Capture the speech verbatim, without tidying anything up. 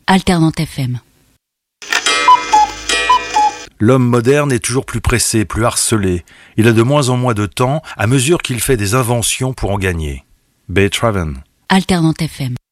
Alternante F M. L'homme moderne est toujours plus pressé, plus harcelé. Il a de moins en moins de temps à mesure qu'il fait des inventions pour en gagner. Beethoven. Alternante F M.